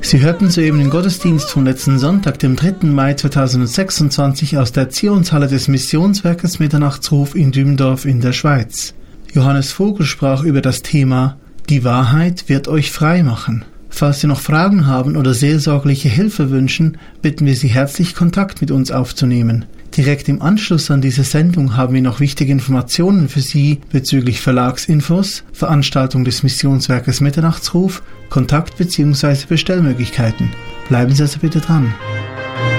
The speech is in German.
Sie hörten soeben den Gottesdienst vom letzten Sonntag, dem 3. Mai 2026 aus der Zionshalle des Missionswerkes Mitternachtsruf in Dümdorf in der Schweiz. Johannes Vogel sprach über das Thema »Die Wahrheit wird euch frei machen«. Falls Sie noch Fragen haben oder seelsorgliche Hilfe wünschen, bitten wir Sie herzlich, Kontakt mit uns aufzunehmen. Direkt im Anschluss an diese Sendung haben wir noch wichtige Informationen für Sie bezüglich Verlagsinfos, Veranstaltung des Missionswerkes Mitternachtsruf, Kontakt bzw. Bestellmöglichkeiten. Bleiben Sie also bitte dran.